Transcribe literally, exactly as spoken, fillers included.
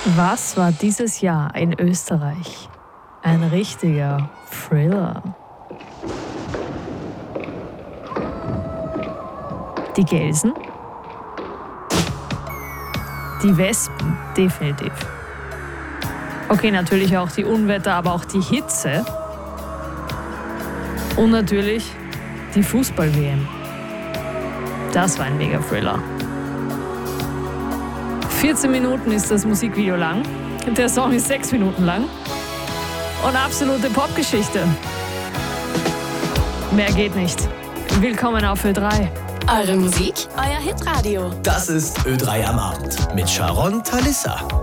Was war dieses Jahr in Österreich ein richtiger Thriller? Die Gelsen? Die Wespen, definitiv. Okay, natürlich auch die Unwetter, aber auch die Hitze. Und natürlich die Fußball-W M. Das war ein Mega-Thriller. vierzehn Minuten ist das Musikvideo lang. Der Song ist sechs Minuten lang. Und absolute Popgeschichte. Mehr geht nicht. Willkommen auf Ö drei. Eure Musik, euer Hitradio. Das ist Ö drei am Abend mit Sharon Talissa.